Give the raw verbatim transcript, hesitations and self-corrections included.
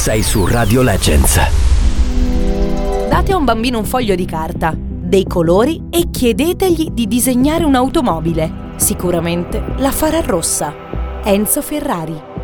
Sei su Radio Legends. Date a un bambino un foglio di carta, dei colori e chiedetegli di disegnare un'automobile. Sicuramente la farà rossa. Enzo Ferrari.